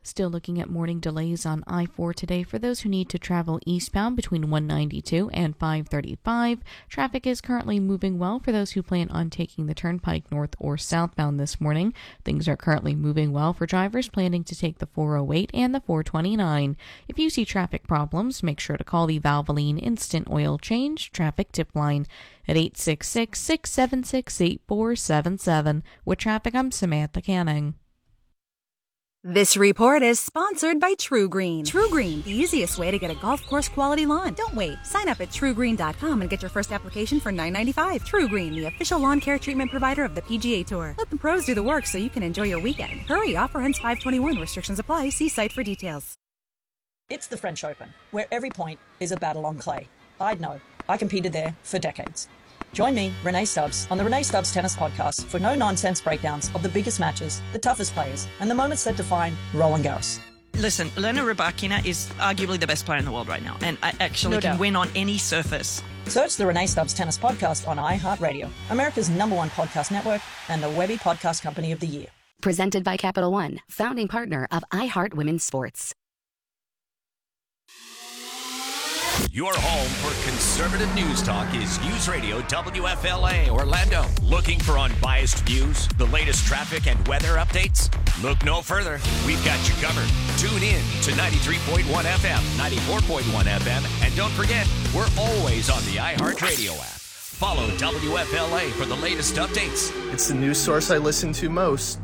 Still looking at morning delays on I-4 today for those who need to travel eastbound between 192 and 535. Traffic is currently moving well for those who plan on taking the turnpike north or southbound this morning. Things are currently moving well for drivers planning to take the 408 and the 429. If you see traffic problems, make sure to call the Valvoline Instant Oil Change Traffic Tip Line at 866-676-8477. With traffic, I'm Samantha Canning. This report is sponsored by True Green. True Green, the easiest way to get a golf course quality lawn. Don't wait. Sign up at truegreen.com and get your first application for $9.95. True Green, the official lawn care treatment provider of the PGA Tour. Let the pros do the work so you can enjoy your weekend. Hurry, offer ends 5/21. Restrictions apply. See site for details. It's the French Open, where every point is a battle on clay. I'd know. I competed there for decades. Join me, Renee Stubbs, on the Renee Stubbs Tennis Podcast for no-nonsense breakdowns of the biggest matches, the toughest players, and the moments that define Roland Garros. Listen, Elena Rybakina is arguably the best player in the world right now, and I actually can win on any surface. Search the Renee Stubbs Tennis Podcast on iHeartRadio, America's #1 podcast network, and the Webby Podcast Company of the Year. Presented by Capital One, founding partner of iHeart Women's Sports. Your home for conservative news talk is News Radio WFLA Orlando. Looking for unbiased views, the latest traffic and weather updates? Look no further. We've got you covered. Tune in to 93.1 FM, 94.1 FM, and don't forget, we're always on the iHeartRadio app. Follow WFLA for the latest updates. It's the news source I listen to most.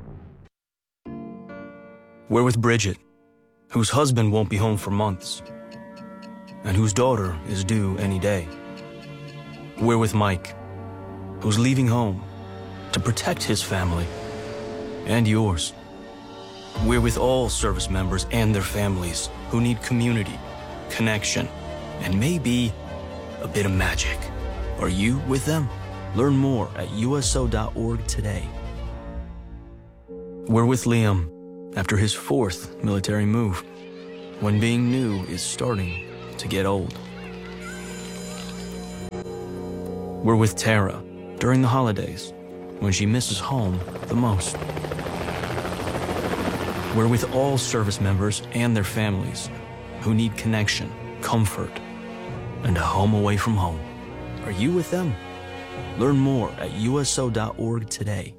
We're with Bridget, whose husband won't be home for months, and whose daughter is due any day. We're with Mike, who's leaving home to protect his family and yours. We're with all service members and their families who need community, connection, and maybe a bit of magic. Are you with them? Learn more at USO.org today. We're with Liam after his 4th military move, when being new is starting to get old. We're with Tara during the holidays, when she misses home the most. We're with all service members and their families who need connection, comfort, and a home away from home. Are you with them? Learn more at USO.org today.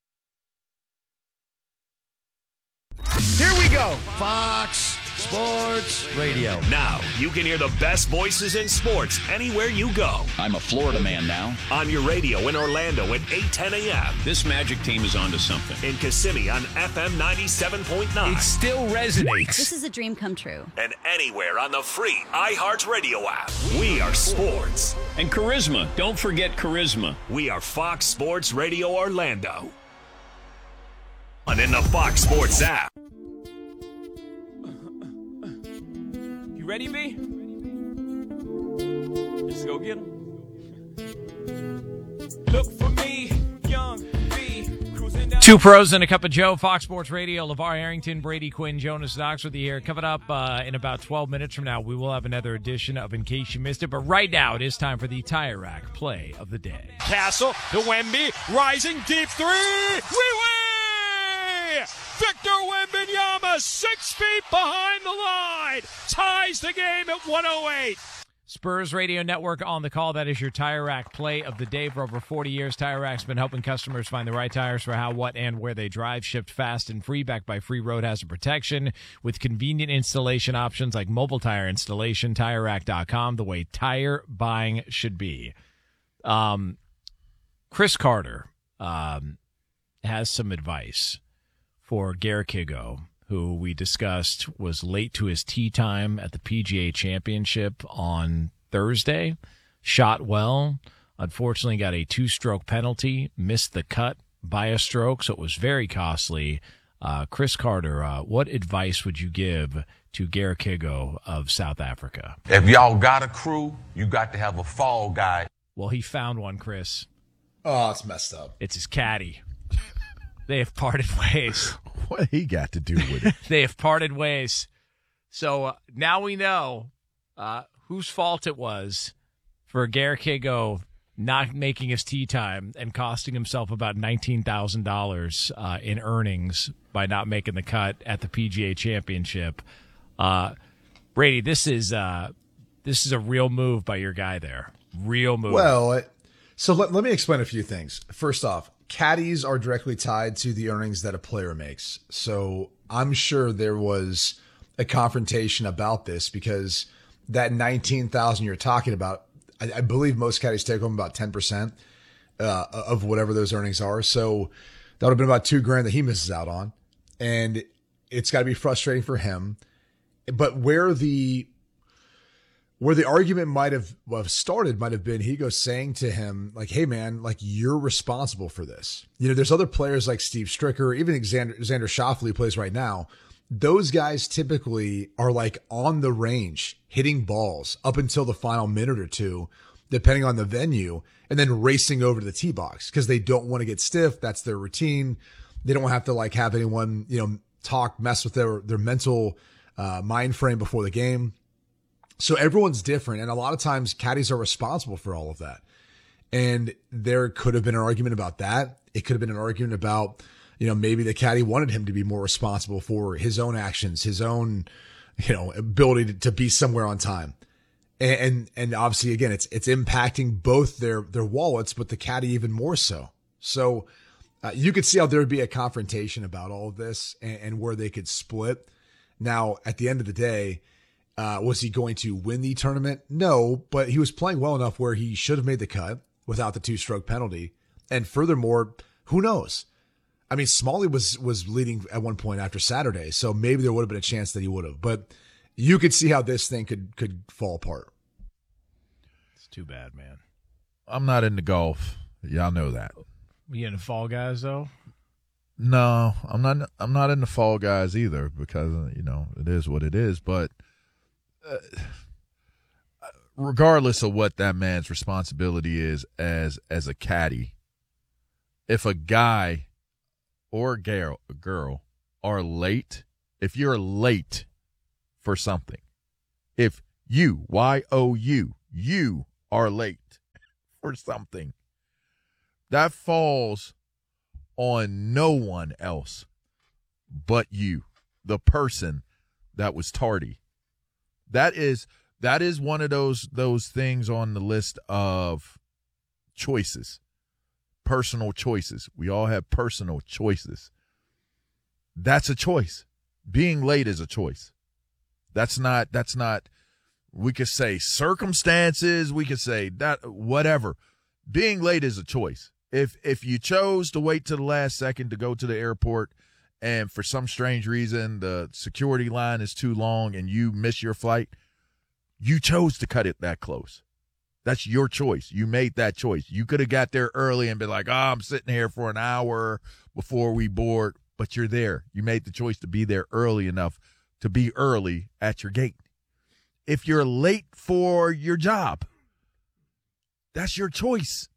Here we go. Fox Sports Radio. Now, you can hear the best voices in sports anywhere you go. I'm a Florida man now. On your radio in Orlando at 8:10 a.m. This Magic team is onto something. In Kissimmee on FM 97.9. It still resonates. This is a dream come true. And anywhere on the free iHeartRadio app. We are sports. And charisma. Don't forget charisma. We are Fox Sports Radio Orlando. And in the Fox Sports app. You ready, B? Let's go get him. Look for me, young B. Cruising down. Two pros and a cup of Joe. Fox Sports Radio. LeVar Arrington, Brady Quinn, Jonas Knox with you here. Coming up in about 12 minutes from now, we will have another edition of In Case You Missed It. But right now, it is time for the Tire Rack Play of the Day. Castle to Wemby, rising deep three. We win! Victor Wembanyama, 6 feet behind the line, ties the game at 108. Spurs Radio Network on the call. That is your Tire Rack Play of the Day. For over 40 years, Tire Rack's been helping customers find the right tires for how, what, and where they drive. Shipped fast and free, backed by free road hazard protection with convenient installation options like mobile tire installation. TireRack.com, the way tire buying should be. Chris Carter has some advice for Garrick Higo, who we discussed was late to his tee time at the PGA Championship on Thursday. Shot well. Unfortunately, got a 2-stroke penalty. Missed the cut by a stroke, so it was very costly. Chris Carter, what advice would you give to Garrick Higo of South Africa? If y'all got a crew, you got to have a fall guy. Well, he found one, Chris. Oh, it's messed up. It's his caddy. They have parted ways. What he got to do with it? They have parted ways. So now we know whose fault it was for Garrick Higo not making his tee time and costing himself about $19,000 in earnings by not making the cut at the PGA Championship. Brady, this is a real move by your guy there. Real move. Well, so let me explain a few things. First off, caddies are directly tied to the earnings that a player makes. So I'm sure there was a confrontation about this because that $19,000 you're talking about, I believe most caddies take home about 10% of whatever those earnings are. So that would have been about $2,000 that he misses out on. And it's got to be frustrating for him. But where the argument might have started might have been Higo saying to him, like, hey, man, like, you're responsible for this. You know, there's other players like Steve Stricker, even Xander Schauffele, who plays right now. Those guys typically are like on the range hitting balls up until the final minute or two, depending on the venue, and then racing over to the tee box because they don't want to get stiff. That's their routine. They don't have to like have anyone, mess with their mental mind frame before the game. So everyone's different. And a lot of times caddies are responsible for all of that. And there could have been an argument about that. It could have been an argument about, maybe the caddy wanted him to be more responsible for his own actions, his own, ability to be somewhere on time. And obviously, again, it's impacting both their wallets, but the caddy even more so. So you could see how there would be a confrontation about all of this and where they could split. Now, at the end of the day, was he going to win the tournament? No, but he was playing well enough where he should have made the cut without the 2-stroke penalty. And furthermore, who knows? I mean, Smalley was leading at one point after Saturday, so maybe there would have been a chance that he would have. But you could see how this thing could fall apart. It's too bad, man. I'm not into golf. Y'all know that. You into Fall Guys, though? No, I'm not into Fall Guys either because, it is what it is. But regardless of what that man's responsibility is as a caddy, if a guy or a girl are late, if you're late for something, if you are late for something, that falls on no one else but you, the person that was tardy. That is one of those things on the list of choices. Personal choices. We all have personal choices. That's a choice. Being late is a choice. That's not, we could say circumstances, we could say that, whatever. Being late is a choice. If you chose to wait to the last second to go to the airport and for some strange reason the security line is too long and you miss your flight, you chose to cut it that close. That's your choice. You made that choice. You could have got there early and been like, I'm sitting here for an hour before we board, but you're there. You made the choice to be there early enough to be early at your gate. If you're late for your job, that's your choice.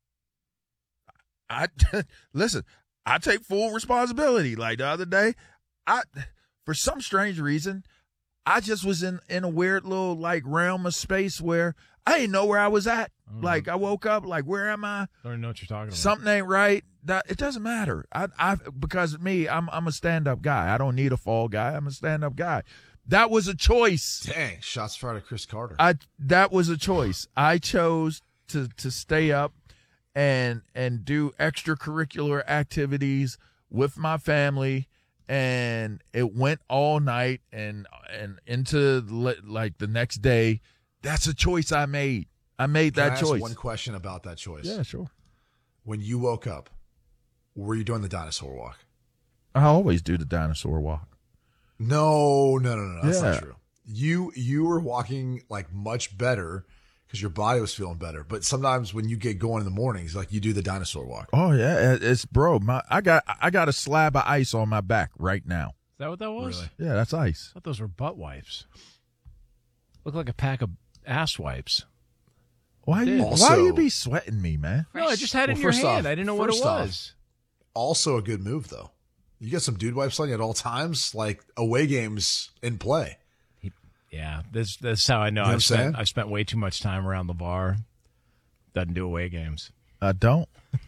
Listen, I take full responsibility. Like the other day, for some strange reason, I just was in a weird little like realm of space where I didn't know where I was at. Like I woke up like, where am I? Don't even know what you're talking about. Something ain't right. It doesn't matter. Because me, I'm a stand-up guy. I don't need a fall guy. I'm a stand-up guy. That was a choice. Dang, shots fired at Chris Carter. That was a choice. I chose to stay up and do extracurricular activities with my family, and it went all night and into like the next day. That's a choice I made. I made that choice. Can I ask one question about that choice? Yeah, sure. When you woke up, were you doing the dinosaur walk? I always do the dinosaur walk. No. That's not true. You were walking like much better because your body was feeling better. But sometimes when you get going in the mornings, like you do the dinosaur walk. Oh yeah, it's I got a slab of ice on my back right now. Is that what that was? Really? Yeah, that's ice. I thought those were butt wipes. Look like a pack of ass wipes. Why you be sweating me, man? No, I just had it in your hand. I didn't know what it was. Also a good move though. You get some dude wipes on you at all times, like away games in play. Yeah, that's how I know. You know I've spent way too much time around the bar. Doesn't do away games. I don't.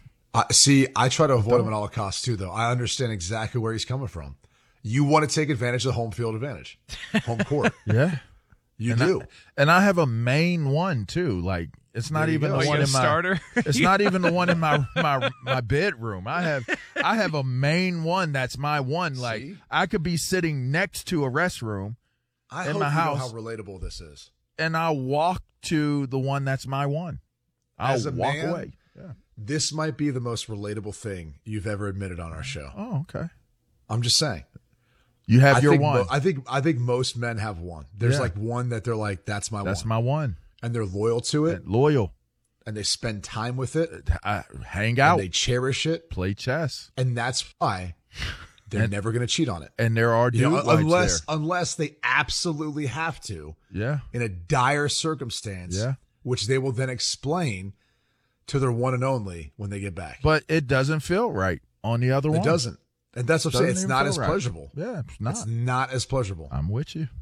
I try to avoid him at all costs too, though. I understand exactly where he's coming from. You want to take advantage of the home field advantage, home court. Yeah, you do. And I have a main one too. Like it's not even the one in my starter. It's not even the one in my bedroom. I have a main one that's my one. Like I could be sitting next to a restroom in my house. How relatable this is. And I'll walk to the one that's my one. I'll walk away. Yeah. This might be the most relatable thing you've ever admitted on our show. Oh, okay. I'm just saying. You have your one. I think most men have one. There's like one that they're like, that's my one. That's my one. And they're loyal to it. Loyal. And they spend time with it. Hang out. And they cherish it. Play chess. And that's why they're never going to cheat on it. And there are unless they absolutely have to. Yeah. In a dire circumstance. Yeah. Which they will then explain to their one and only when they get back. But it doesn't feel right on the other one. It doesn't. And that's what I'm saying. It's not as pleasurable. Yeah, it's not. It's not as pleasurable. I'm with you.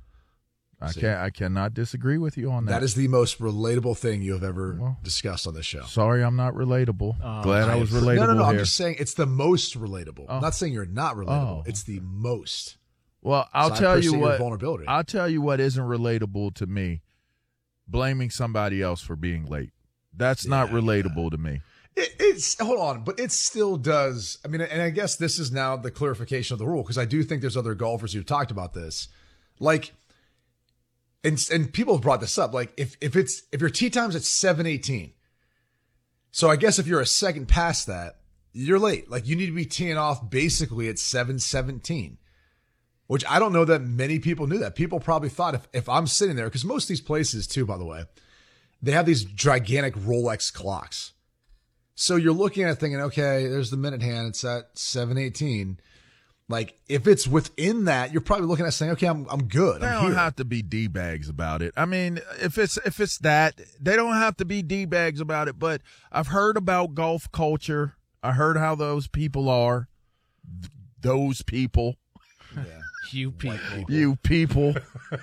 I cannot disagree with you on that. That is the most relatable thing you have ever discussed on this show. Sorry, I'm not relatable. Glad I was relatable. No. here. I'm just saying it's the most relatable. I'm not saying you're not relatable. It's the most. Well, I'll tell you what. Vulnerability. I'll tell you what isn't relatable to me. Blaming somebody else for being late. That's not relatable to me. It's hold on, but it still does. I mean, and I guess this is now the clarification of the rule because I do think there's other golfers who've talked about this, like, and people have brought this up. Like, if your tee time's at 7:18, so I guess if you're a second past that, you're late. Like, you need to be teeing off basically at 7:17, which I don't know that many people knew that. People probably thought if I'm sitting there, because most of these places too, by the way, they have these gigantic Rolex clocks. So you're looking at it thinking, okay, there's the minute hand. It's at 7:18. Like, if it's within that, you're probably looking at saying, okay, I'm good. They don't have to be D-bags about it. I mean, if it's that, they don't have to be D-bags about it. But I've heard about golf culture. I heard how those people are. Those people. Yeah. You people. You people.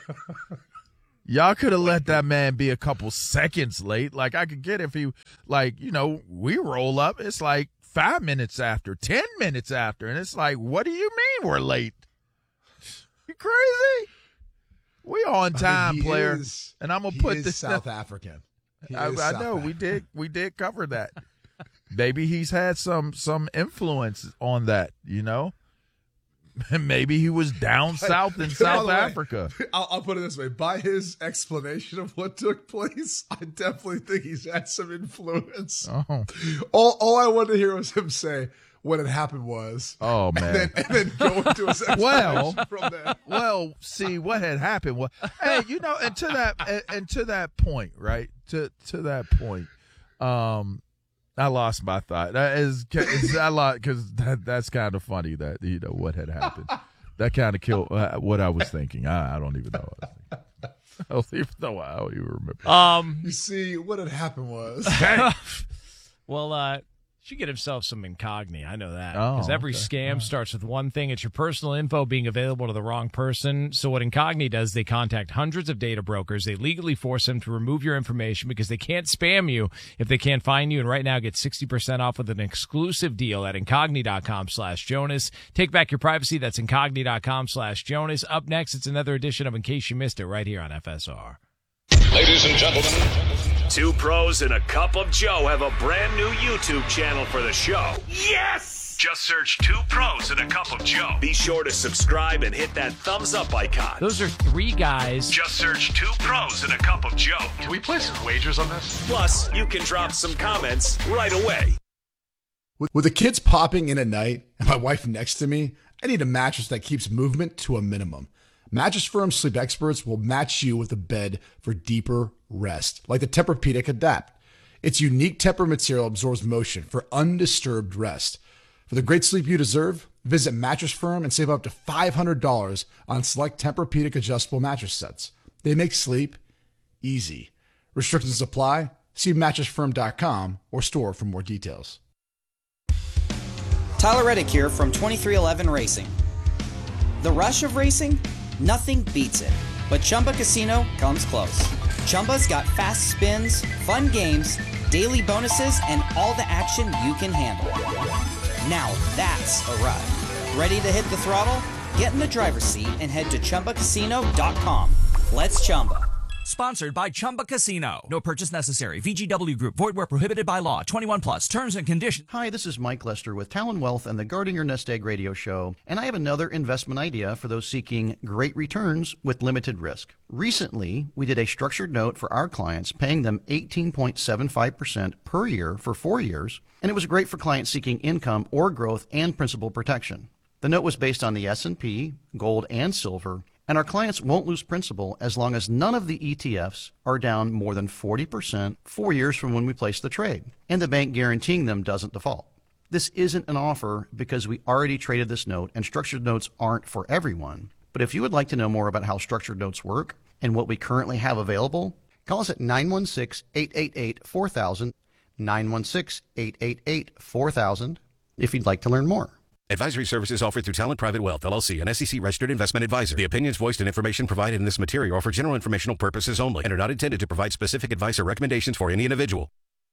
Y'all could have let that man be a couple seconds late. Like, I could get if he, like, we roll up. It's like 5 minutes after, 10 minutes after. And it's like, what do you mean we're late? You crazy? We on time, player. And I'm going to put this South African. I know. We did cover that. Maybe he's had some influence on that, Maybe he was down south in South Africa. I'll put it this way. By his explanation of what took place, I definitely think he's had some influence. Oh. All I wanted to hear was him say what had happened was. Oh, man. And then go into his explanation from there. Well, see, what had happened was, hey, and to that point, right? To that point, I lost my thought. Because that's kind of funny that what had happened. That kind of killed what I was thinking. I don't even know what I was thinking. I don't even remember. You see, what had happened was. Well, should get himself some Incogni. I know that. Because every scam starts with one thing. It's your personal info being available to the wrong person. So what Incogni does, they contact hundreds of data brokers. They legally force them to remove your information because they can't spam you if they can't find you. And right now, get 60% off with an exclusive deal at Incogni.com/Jonas. Take back your privacy. That's Incogni.com/Jonas. Up next, it's another edition of In Case You Missed It right here on FSR. Ladies and gentlemen, Two Pros and a Cup of Joe have a brand new YouTube channel for the show. Yes! Just search Two Pros and a Cup of Joe. Be sure to subscribe and hit that thumbs up icon. Those are three guys. Just search Two Pros and a Cup of Joe. Can we place some wagers on this? Plus, you can drop some comments right away. With the kids popping in at night and my wife next to me, I need a mattress that keeps movement to a minimum. Mattress Firm sleep experts will match you with a bed for deeper rest, like the Tempur-Pedic Adapt. Its unique Tempur material absorbs motion for undisturbed rest. For the great sleep you deserve, visit Mattress Firm and save up to $500 on select Tempur-Pedic adjustable mattress sets. They make sleep easy. Restrictions apply. See mattressfirm.com or store for more details. Tyler Reddick here from 2311 Racing. The rush of racing? Nothing beats it. But Chumba Casino comes close. Chumba's got fast spins, fun games, daily bonuses, and all the action you can handle. Now that's a ride. Ready to hit the throttle? Get in the driver's seat and head to ChumbaCasino.com. Let's Chumba. Sponsored by Chumba Casino. No purchase necessary. VGW Group. Void where prohibited by law. 21 plus. Terms and conditions. Hi, this is Mike Lester with Talon Wealth and the Guarding Your Nest Egg radio show. And I have another investment idea for those seeking great returns with limited risk. Recently, we did a structured note for our clients, paying them 18.75% per year for 4 years. And it was great for clients seeking income or growth and principal protection. The note was based on the S&P, gold, and silver. And our clients won't lose principal as long as none of the ETFs are down more than 40% 4 years from when we place the trade, and the bank guaranteeing them doesn't default. This isn't an offer because we already traded this note, and structured notes aren't for everyone. But if you would like to know more about how structured notes work and what we currently have available, call us at 916-888-4000, 916-888-4000, if you'd like to learn more. Advisory services offered through Talent Private Wealth, LLC, an SEC-registered investment advisor. The opinions voiced and information provided in this material are for general informational purposes only and are not intended to provide specific advice or recommendations for any individual.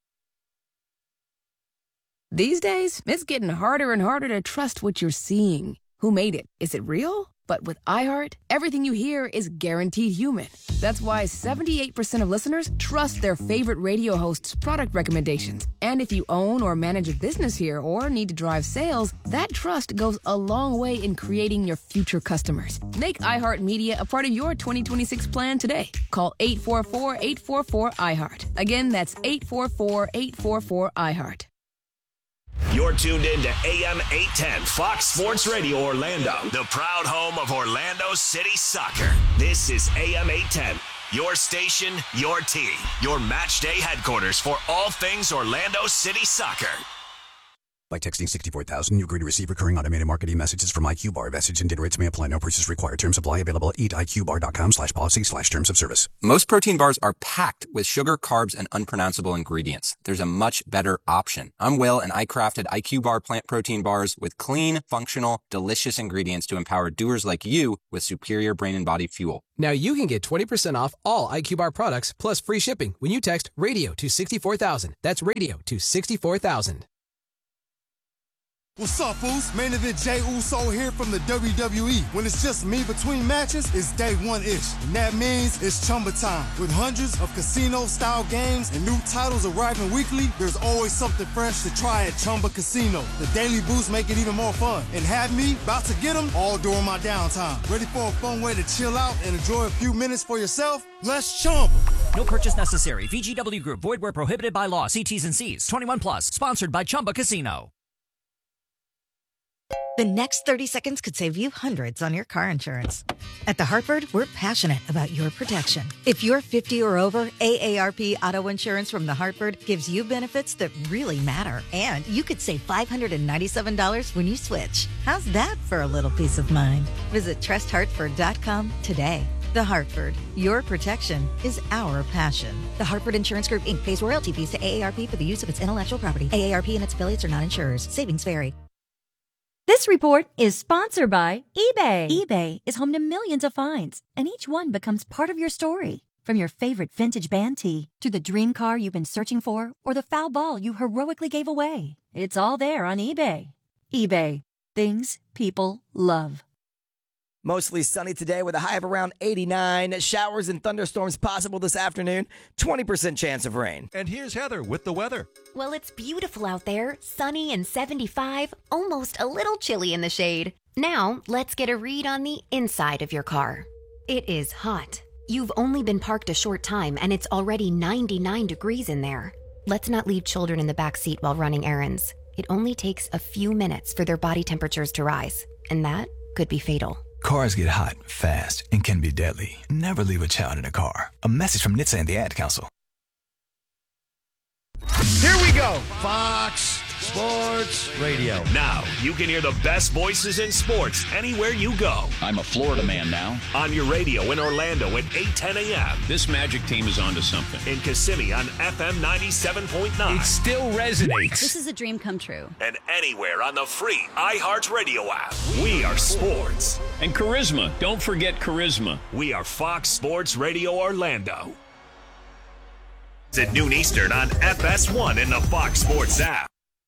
These days, it's getting harder and harder to trust what you're seeing. Who made it? Is it real? But with iHeart, everything you hear is guaranteed human. That's why 78% of listeners trust their favorite radio host's product recommendations. And if you own or manage a business here or need to drive sales, that trust goes a long way in creating your future customers. Make iHeartMedia a part of your 2026 plan today. Call 844-844-iHeart. Again, that's 844-844-iHeart. You're tuned in to AM 810 Fox Sports Radio Orlando, the proud home of Orlando City Soccer. This is AM 810, your station, your team, your match day headquarters for all things Orlando City Soccer. By texting 64,000, you agree to receive recurring automated marketing messages from IQ Bar. Message and data rates may apply. No purchase required. Terms apply. Available at eatiqbar.com/policy/terms of service. Most protein bars are packed with sugar, carbs, and unpronounceable ingredients. There's a much better option. I'm Will, and I crafted IQ Bar plant protein bars with clean, functional, delicious ingredients to empower doers like you with superior brain and body fuel. Now you can get 20% off all IQ Bar products plus free shipping when you text radio to 64,000. That's radio to 64,000. What's up, Foos? Main event Jey Uso here from the WWE. When it's just me between matches, it's day one-ish. And that means it's Chumba time. With hundreds of casino-style games and new titles arriving weekly, there's always something fresh to try at Chumba Casino. The daily boosts make it even more fun. And have me about to get them all during my downtime. Ready for a fun way to chill out and enjoy a few minutes for yourself? Let's Chumba. No purchase necessary. VGW Group. Void where prohibited by law. See T's and C's. 21 plus. Sponsored by Chumba Casino. The next 30 seconds could save you hundreds on your car insurance. At The Hartford, we're passionate about your protection. If you're 50 or over, AARP Auto Insurance from The Hartford gives you benefits that really matter. And you could save $597 when you switch. How's that for a little peace of mind? Visit trusthartford.com today. The Hartford, your protection is our passion. The Hartford Insurance Group, Inc. pays royalty fees to AARP for the use of its intellectual property. AARP and its affiliates are not insurers. Savings vary. This report is sponsored by eBay. eBay is home to millions of finds, and each one becomes part of your story. From your favorite vintage band tee to the dream car you've been searching for or the foul ball you heroically gave away. It's all there on eBay. eBay. Things people love. Mostly sunny today with a high of around 89. Showers and thunderstorms possible this afternoon. 20% chance of rain. And here's Heather with the weather. Well, it's beautiful out there. Sunny and 75. Almost a little chilly in the shade. Now, let's get a read on the inside of your car. It is hot. You've only been parked a short time and it's already 99 degrees in there. Let's not leave children in the back seat while running errands. It only takes a few minutes for their body temperatures to rise. And that could be fatal. Cars get hot, fast, and can be deadly. Never leave a child in a car. A message from NHTSA and the Ad Council. Here we go. Fox Sports Radio. Now, you can hear the best voices in sports anywhere you go. I'm a Florida man now. On your radio in Orlando at 8:10 a.m. This Magic team is onto something. In Kissimmee on FM 97.9. It still resonates. This is a dream come true. And anywhere on the free iHeartRadio app. We are sports. And charisma. Don't forget charisma. We are Fox Sports Radio Orlando. At noon Eastern on FS1 in the Fox Sports app.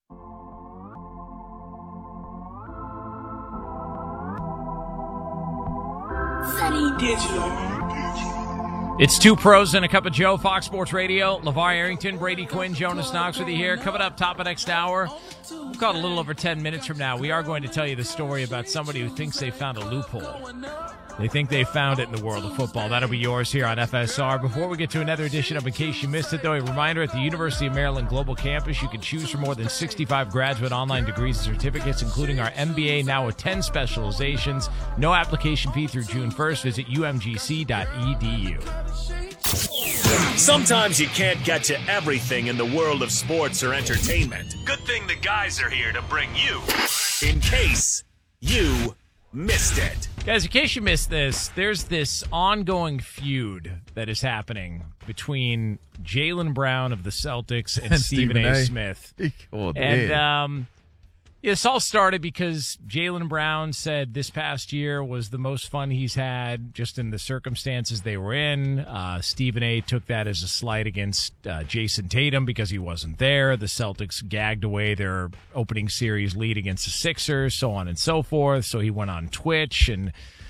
It's Two Pros and a Cup of Joe, Fox Sports Radio. LeVar Arrington, Brady Quinn, Jonas Knox with you here. Coming up top of next hour, we'll call it a little over 10 minutes from now. We are going to tell you the story about somebody who thinks they found a loophole. They think they found it in the world of football. That'll be yours here on FSR. Before we get to another edition of In Case You Missed It, though, a reminder, at the University of Maryland Global Campus, you can choose from more than 65 graduate online degrees and certificates, including our MBA, now with 10 specializations. No application fee through June 1st. Visit umgc.edu. Sometimes you can't get to everything in the world of sports or entertainment. Good thing the guys are here to bring you In Case You Missed It. Guys, in case you missed this, there's this ongoing feud that is happening between Jaylen Brown of the Celtics and Stephen A. Smith. And this all started because Jaylen Brown said this past year was the most fun he's had just in the circumstances they were in. Stephen A. took that as a slight against Jason Tatum because he wasn't there. The Celtics gagged away their opening series lead against the Sixers, so on and so forth. So he went on Twitch and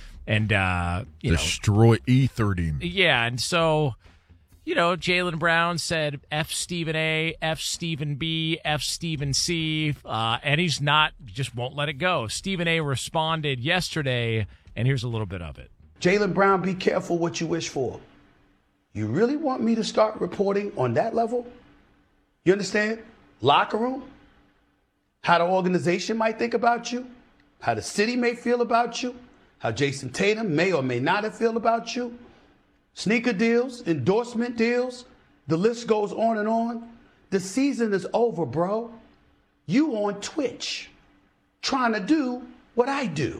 ethered him. Yeah, and so, Jaylen Brown said F Stephen A, F Stephen B, F Stephen C, and he's just won't let it go. Stephen A responded yesterday, and here's a little bit of it. Jaylen Brown, be careful what you wish for. You really want me to start reporting on that level? You understand? Locker room? How the organization might think about you? How the city may feel about you? How Jason Tatum may or may not have feel about you? Sneaker deals, endorsement deals, the list goes on and on. The season is over, bro. You on Twitch, trying to do what I do.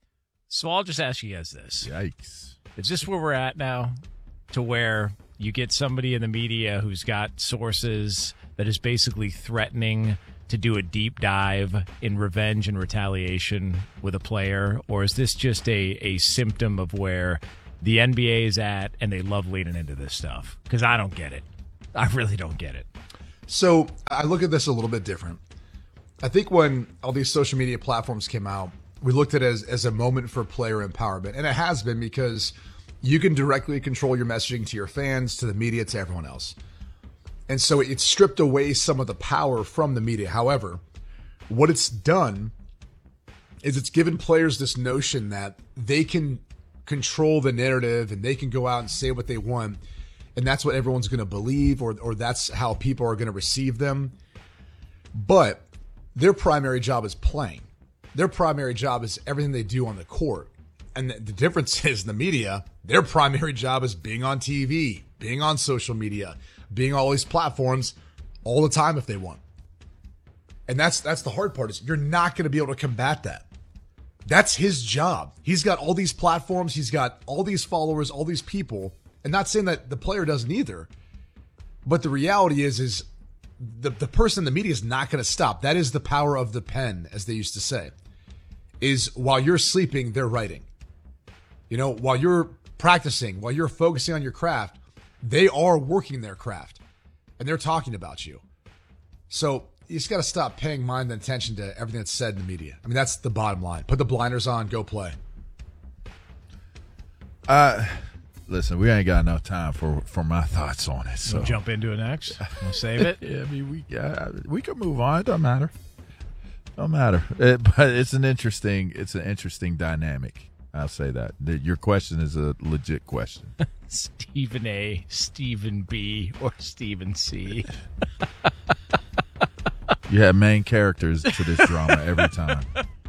So I'll just ask you guys this. Yikes. Is this where we're at now, to where you get somebody in the media who's got sources that is basically threatening to do a deep dive in revenge and retaliation with a player? Or is this just a symptom of where the NBA is at, and they love leaning into this stuff? Because I don't get it. I really don't get it. So I look at this a little bit different. I think when all these social media platforms came out, we looked at it as a moment for player empowerment. And it has been, because you can directly control your messaging to your fans, to the media, to everyone else. And so it stripped away some of the power from the media. However, what it's done is it's given players this notion that they can control the narrative and they can go out and say what they want, and that's what everyone's going to believe, or that's how people are going to receive them. But their primary job is playing. Their primary job is everything they do on the court. And the difference is, the media, their primary job is being on TV, being on social media, being on all these platforms all the time if they want. And that's the hard part, is you're not going to be able to combat that. That's his job. He's got all these platforms. He's got all these followers, all these people. And not saying that the player doesn't either. But the reality is the person in the media is not going to stop. That is the power of the pen, as they used to say. Is while you're sleeping, they're writing. While you're practicing, while you're focusing on your craft, they are working their craft. And they're talking about you. So you just got to stop paying mind and attention to everything that's said in the media. I mean, that's the bottom line. Put the blinders on, go play. Listen, we ain't got enough time for my thoughts on it. So We'll jump into it next. We'll save it. Yeah, I mean, we could move on. It don't matter. But it's an interesting dynamic. I'll say that. Your question is a legit question. Stephen A, Stephen B, or Stephen C. You have main characters to this drama every time.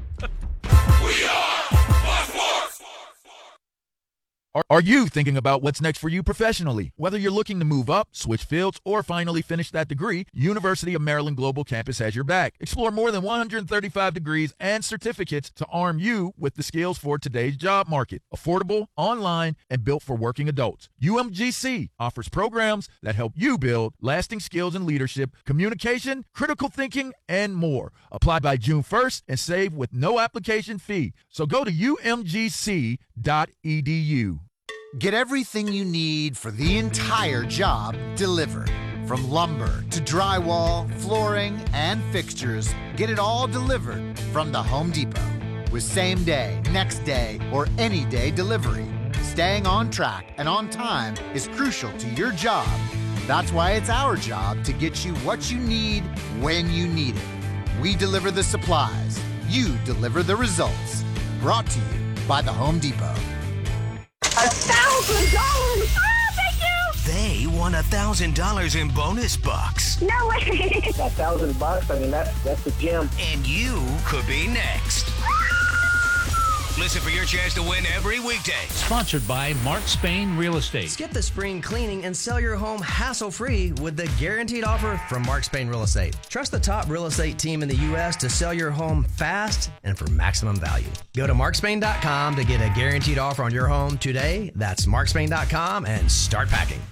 Are you thinking about what's next for you professionally? Whether you're looking to move up, switch fields, or finally finish that degree, University of Maryland Global Campus has your back. Explore more than 135 degrees and certificates to arm you with the skills for today's job market. Affordable, online, and built for working adults. UMGC offers programs that help you build lasting skills in leadership, communication, critical thinking, and more. Apply by June 1st and save with no application fee. So go to umgc.edu. Get everything you need for the entire job delivered. From lumber to drywall, flooring, and fixtures, get it all delivered from the Home Depot. With same day, next day, or any day delivery, staying on track and on time is crucial to your job. That's why it's our job to get you what you need when you need it. We deliver the supplies. You deliver the results. Brought to you by the Home Depot. $1,000! Oh, thank you! They won $1,000 in bonus bucks. No way! $1,000, I mean, that's the gem. And you could be next. Listen for your chance to win every weekday. Sponsored by Mark Spain Real Estate. Skip the spring cleaning and sell your home hassle-free with the guaranteed offer from Mark Spain Real Estate. Trust the top real estate team in the U.S. to sell your home fast and for maximum value. Go to markspain.com to get a guaranteed offer on your home today. That's markspain.com and start packing.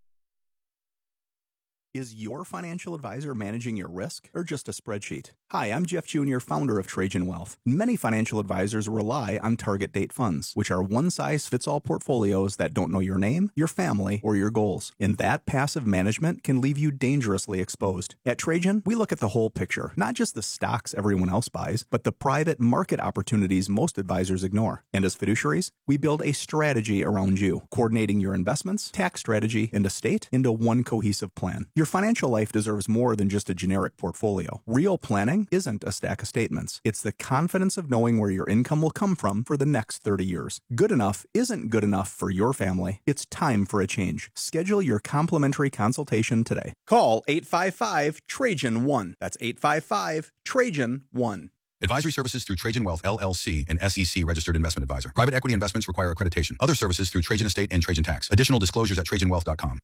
Is your financial advisor managing your risk or just a spreadsheet? Hi, I'm Jeff Jr., founder of Trajan Wealth. Many financial advisors rely on target date funds, which are one-size-fits-all portfolios that don't know your name, your family, or your goals. And that passive management can leave you dangerously exposed. At Trajan, we look at the whole picture, not just the stocks everyone else buys, but the private market opportunities most advisors ignore. And as fiduciaries, we build a strategy around you, coordinating your investments, tax strategy, and estate into one cohesive plan. Your financial life deserves more than just a generic portfolio. Real planning isn't a stack of statements. It's the confidence of knowing where your income will come from for the next 30 years. Good enough isn't good enough for your family. It's time for a change. Schedule your complimentary consultation today. Call 855-TRAJAN-1. That's 855-TRAJAN-1. Advisory services through Trajan Wealth, LLC, an SEC registered investment advisor. Private equity investments require accreditation. Other services through Trajan Estate and Trajan Tax. Additional disclosures at TrajanWealth.com.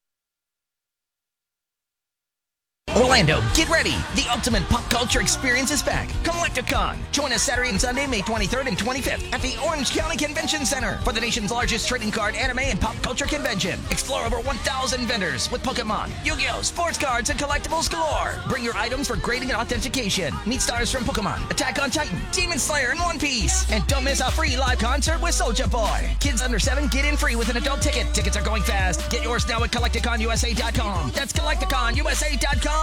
Orlando, get ready! The ultimate pop culture experience is back. Collecticon. Join us Saturday and Sunday, May 23rd and 25th at the Orange County Convention Center for the nation's largest trading card, anime, and pop culture convention. Explore over 1,000 vendors with Pokemon, Yu-Gi-Oh!, sports cards, and collectibles galore. Bring your items for grading and authentication. Meet stars from Pokemon, Attack on Titan, Demon Slayer, and One Piece. And don't miss a free live concert with Soulja Boy. Kids under 7 get in free with an adult ticket. Tickets are going fast. Get yours now at CollecticonUSA.com. That's CollecticonUSA.com.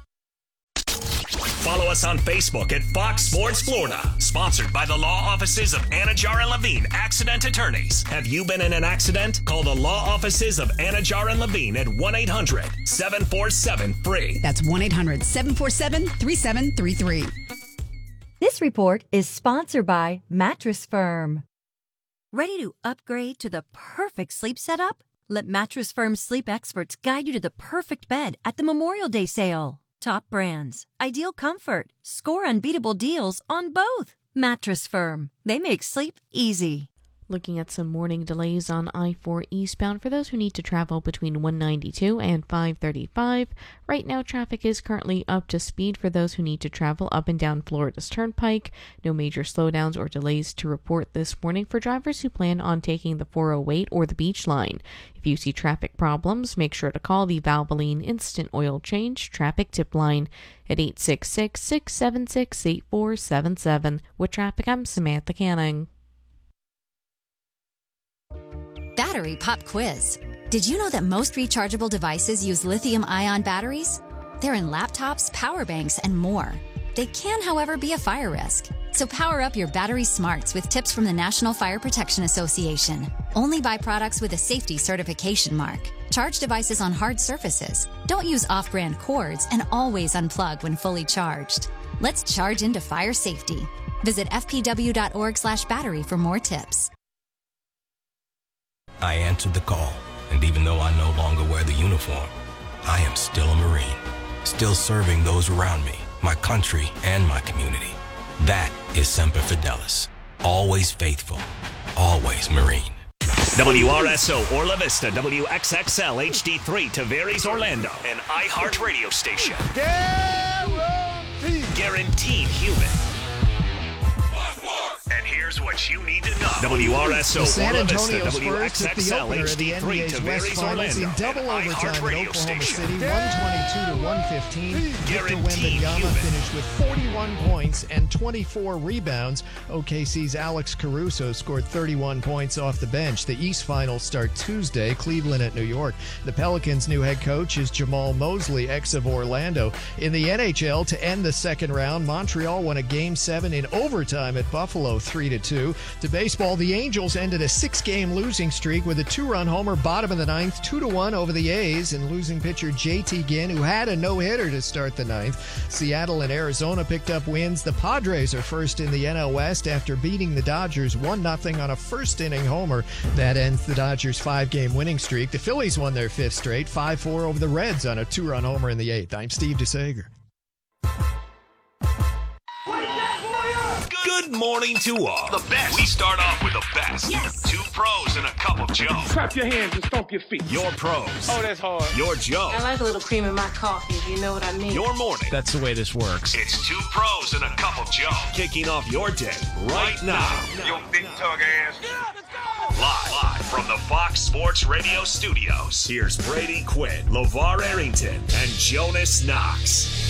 Follow us on Facebook at Fox Sports Florida. Sponsored by the law offices of Anajar and Levine, accident attorneys. Have you been in an accident? Call the law offices of Anajar and Levine at 1-800-747-FREE. That's 1-800-747-3733. This report is sponsored by Mattress Firm. Ready to upgrade to the perfect sleep setup? Let Mattress Firm's sleep experts guide you to the perfect bed at the Memorial Day sale. Top brands, ideal comfort, score unbeatable deals on both. Mattress Firm. They make sleep easy. Looking at some morning delays on I-4 eastbound for those who need to travel between 192 and 535. Right now, traffic is currently up to speed for those who need to travel up and down Florida's Turnpike. No major slowdowns or delays to report this morning for drivers who plan on taking the 408 or the Beach Line. If you see traffic problems, make sure to call the Valvoline Instant Oil Change Traffic Tip Line at 866-676-8477. With traffic, I'm Samantha Canning. Battery Pop Quiz. Did you know that most rechargeable devices use lithium-ion batteries? They're in laptops, power banks, and more. They can, however, be a fire risk. So power up your battery smarts with tips from the National Fire Protection Association. Only buy products with a safety certification mark. Charge devices on hard surfaces. Don't use off-brand cords, and always unplug when fully charged. Let's charge into fire safety. Visit fpw.org/battery for more tips. I answered the call, and even though I no longer wear the uniform, I am still a Marine, still serving those around me, my country, and my community. That is Semper Fidelis. Always faithful, always Marine. WRSO Orla Vista, WXXL HD3 Tavares Orlando, an iHeart radio station. Guaranteed human. And here Here's what you need to know. WRSO, The San Buena Vista, Antonio Spurs took the WXXL, opener of the HD3, NBA's West Tavares, Finals in Orlando, double and overtime at iHeartRadio Oklahoma station. City, 122-115. Victor Guaranteed Wembanyama human. finished with 41 points and 24 rebounds. OKC's Alex Caruso scored 31 points off the bench. The East Finals start Tuesday, Cleveland at New York. The Pelicans' new head coach is Jamal Mosley, ex of Orlando. In the NHL, to end the second round, Montreal won a Game 7 in overtime at Buffalo, 3-2. To baseball, the Angels ended a 6-game losing streak with a 2-run homer bottom of the ninth, 2-1 over the A's, and losing pitcher J.T. Ginn, who had a no-hitter to start the ninth. Seattle and Arizona picked up wins. The Padres are first in the NL West after beating the Dodgers 1-0 on a first-inning homer. That ends the Dodgers' 5-game winning streak. The Phillies won their 5th straight, 5-4 over the Reds on a 2-run homer in the 8th. I'm Steve DeSager. Good morning to all. The best. We start off with the best. Yes. 2 pros and a cup of Joe. Clap your hands and stomp your feet. Your pros. Oh, that's hard. Your Joe. I like a little cream in my coffee, if you know what I mean. Your morning. That's the way this works. It's 2 pros and a cup of Joe. Kicking off your day right now. Your big tug ass. Yeah, let's go. Live from the Fox Sports Radio studios. Here's Brady Quinn, LeVar Arrington, and Jonas Knox.